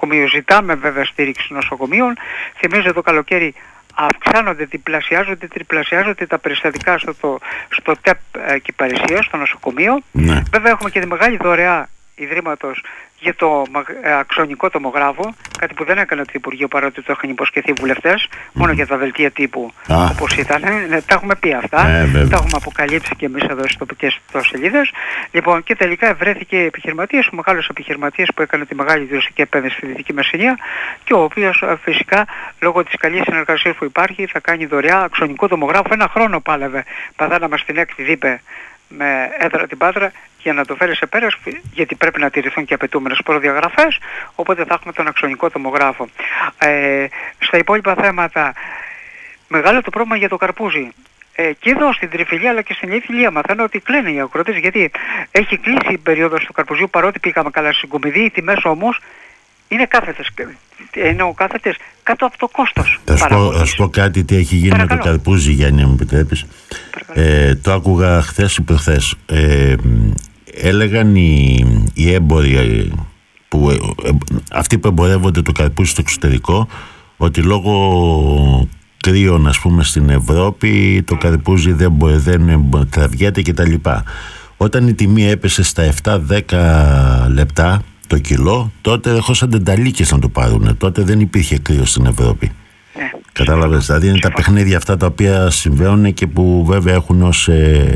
νοσοκομείου. Ζητάμε βέβαια στήριξη νοσοκομείων. Θυμίζω το καλοκαίρι αυξάνονται, τριπλασιάζονται τα περιστατικά στο ΤΕΠ Κυπαρισίας, στο νοσοκομείο. Ναι. Βέβαια έχουμε και τη μεγάλη δωρεά Ιδρύματος για το αξονικό τομογράφο, κάτι που δεν έκανε το Υπουργείο παρότι το είχαν υποσχεθεί οι βουλευτές, μόνο για τα δελτία τύπου όπως ήταν. Τα έχουμε πει αυτά, τα έχουμε αποκαλύψει και εμείς εδώ στις τοπικές ιστοσελίδες. Λοιπόν, και τελικά βρέθηκε επιχειρηματίας, ο μεγάλος επιχειρηματίας που έκανε τη μεγάλη ιδιωτική επένδυση στη Δυτική Μεσσηνία και ο οποίος φυσικά λόγω της καλής συνεργασίας που υπάρχει θα κάνει δωρεά αξονικό τομογράφο. Ένα χρόνο πάλευε, παθάναμε στην έκτη δίπε με έδρα την Πάτρα για να το φέρει σε πέρας, γιατί πρέπει να τηρηθούν και απαιτούμενες προδιαγραφές, οπότε θα έχουμε τον αξονικό τομογράφο. Στα υπόλοιπα θέματα, μεγάλο το πρόβλημα για το καρπούζι. Και εδώ στην Τριφυλία αλλά και στην Ιφιλία μαθαίνω ότι κλαίνε οι αγρότες, γιατί έχει κλείσει η περίοδος του καρπουζιού, παρότι πήγαμε καλά στην Κομιδή, οι τιμές όμως είναι κάθετες. Είναι κάθετες κάτω από το κόστος. Θα σου πω κάτι τι έχει γίνει με το καρπούζι, Γιάννη, αν μου επιτρέπεις. Το άκουγα χθες ή προχθές. Έλεγαν οι έμποροι, αυτοί που εμπορεύονται το καρπούζι στο εξωτερικό, ότι λόγω κρύων, ας πούμε, στην Ευρώπη το καρπούζι δεν τραβιέται κτλ. Όταν η τιμή έπεσε στα 7-10 λεπτά το κιλό, τότε δεχόσαν τενταλίκες να το πάρουν. Τότε δεν υπήρχε κρύο στην Ευρώπη. Κατάλαβες, δηλαδή είναι τα παιχνίδια αυτά τα οποία συμβαίνουν και που βέβαια έχουν ως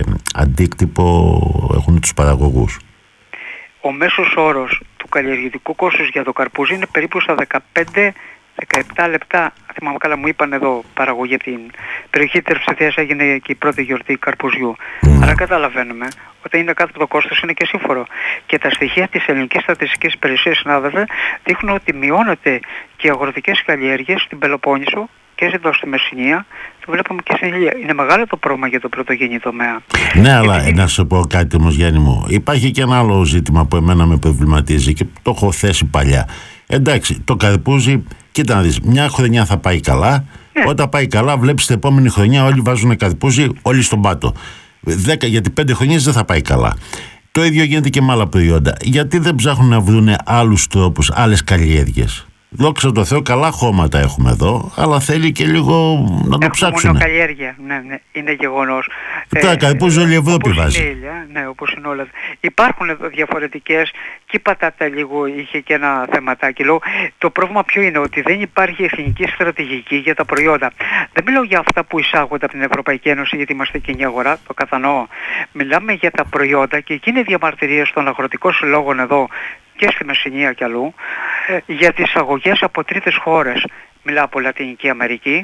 αντίκτυπο, έχουν τους παραγωγούς. Ο μέσος όρος του καλλιεργητικού κόστους για το καρπούζι είναι περίπου στα 15-17 λεπτά. Θυμάμαι καλά, μου είπαν εδώ παραγωγή από την περιοχή της Τερψηθίας, έγινε και η πρώτη γιορτή καρπουζιού. Αλλά καταλαβαίνουμε ότι είναι κάτω από το κόστος, είναι και σύμφορο. Και τα στοιχεία της Ελληνικής Στατιστικής Υπηρεσίας, συνάδελφε, δείχνουν ότι μειώνονται και οι αγροτικές καλλιέργειες στην Πελοπόννησο και εδώ στη Μεσσηνία. Το βλέπουμε και στην Ηλία. Είναι μεγάλο το πρόβλημα για το πρωτογενή τομέα. Ναι, αλλά να σου πω κάτι όμως, Γιάννη μου. Υπάρχει και ένα άλλο ζήτημα που εμένα με προβληματίζει και το έχω θέσει παλιά. Εντάξει, το καρπούζι, κοίτα να δεις, μια χρονιά θα πάει καλά. Όταν πάει καλά, βλέπεις την επόμενη χρονιά όλοι βάζουν καρπούζι, όλοι στον πάτο. 10, γιατί 5 χρονιές δεν θα πάει καλά. Το ίδιο γίνεται και με άλλα προϊόντα. Γιατί δεν ψάχνουν να βρουν άλλους τρόπους, άλλες καλλιέργειες? Δόξα τω Θεώ, καλά χώματα έχουμε εδώ, αλλά θέλει και λίγο να το ψάξουν. Μόνο καλλιέργεια, ναι, είναι γεγονός. Τα καρπούζι όλη η Ευρώπη βάζει. Ναι, όπως είναι όλα. Υπάρχουν εδώ διαφορετικές, και η πατάτα λίγο είχε και ένα θεματάκι. Το πρόβλημα ποιο είναι? Ότι δεν υπάρχει εθνική στρατηγική για τα προϊόντα. Δεν μιλάω για αυτά που εισάγονται από την Ευρωπαϊκή Ένωση, γιατί είμαστε κοινή αγορά, το κατανοώ. Μιλάμε για τα προϊόντα και εκεί είναι διαμαρτυρίες των αγροτικών συλλόγων εδώ και στη Μεσσηνία και αλλού, για τις αγωγές από τρίτες χώρες. Μιλάω από Λατινική Αμερική,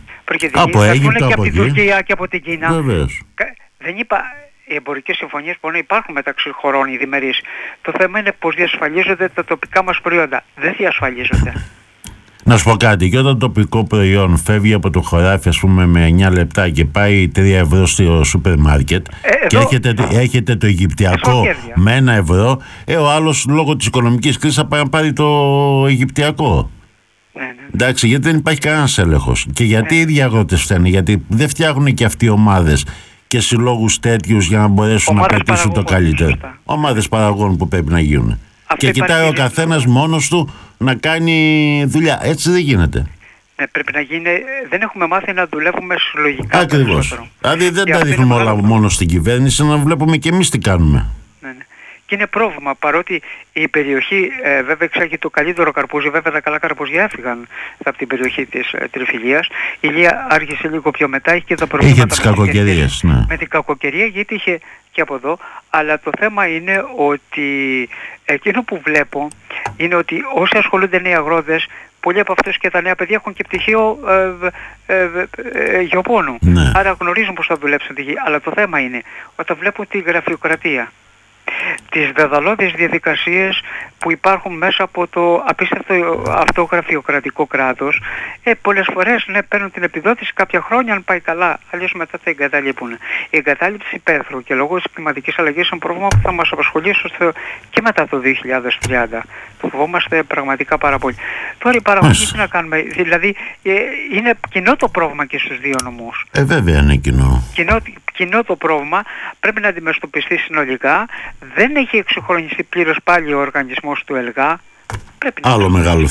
από Αίγυπτο, και από την Τουρκία και από την Κίνα. Βεβαίως. Δεν είπα, οι εμπορικές συμφωνίες μπορεί να υπάρχουν μεταξύ χωρών οι διμερείς. Το θέμα είναι πως διασφαλίζονται τα τοπικά μας προϊόντα. Δεν διασφαλίζονται. Να σου πω κάτι, και όταν το τοπικό προϊόν φεύγει από το χωράφι, ας πούμε, με 9 λεπτά και πάει 3 ευρώ στο σούπερ μάρκετ και έχετε το Αιγυπτιακό με 1 ευρώ, ο άλλος λόγω της οικονομικής κρίσης θα πάει να πάρει το Αιγυπτιακό. Ναι. Εντάξει, γιατί δεν υπάρχει κανένας έλεγχος. Και γιατί οι ίδιοι αγρότες φταίνουν? Γιατί δεν φτιάχνουν και αυτοί οι ομάδες και συλλόγους τέτοιους για να μπορέσουν να πετύσουν το καλύτερο. Ομάδες παραγωγών που πρέπει να γίνουν. Και κοιτάει ο καθένας μόνος του να κάνει δουλειά. Έτσι δεν γίνεται. Ναι, πρέπει να γίνει. Δεν έχουμε μάθει να δουλεύουμε συλλογικά. Ακριβώς. Δηλαδή δεν τα δείχνουμε όλα μόνο στην κυβέρνηση, να βλέπουμε και εμείς τι κάνουμε. Ναι. Και είναι πρόβλημα, παρότι η περιοχή βέβαια εξάγει το καλύτερο καρπούζι, βέβαια τα καλά καρπούζια έφυγαν από την περιοχή της Τριφυλίας. Η Ηλία άρχισε λίγο πιο μετά, έχει και τα προβλήματα. Είχε τις κακοκαιρίες, ναι. Με την κακοκαιρία, γιατί είχε και από εδώ. Αλλά το θέμα είναι ότι εκείνο που βλέπω είναι ότι όσοι ασχολούνται νέοι αγρότες, πολλοί από αυτούς και τα νέα παιδιά έχουν και πτυχίο γεωπόνου. Ναι. Άρα γνωρίζουν πώς θα δουλέψουν τη γη. Αλλά το θέμα είναι όταν βλέπουν τη γραφειοκρατία, τις δεδαλώδεις διαδικασίες που υπάρχουν μέσα από το απίστευτο αυτό γραφειοκρατικό κράτος, πολλές φορές παίρνουν την επιδότηση κάποια χρόνια αν πάει καλά, αλλιώς μετά τα εγκαταλείπουν. Η εγκατάλειψη υπαίθρου και λόγω της κλιματικής αλλαγής είναι πρόβλημα που θα μας απασχολήσει και μετά το 2030. Το φοβόμαστε πραγματικά πάρα πολύ. Τώρα η παραγωγή τι να κάνουμε? Δηλαδή είναι κοινό το πρόβλημα και στους δύο νομούς. Βέβαια είναι κοινό. Κοινό το πρόβλημα, πρέπει να αντιμετωπιστεί συνολικά. Δεν έχει εξυγχρονιστεί πλήρως πάλι ο οργανισμός του ΕΛΓΑ. Άλλο μεγάλο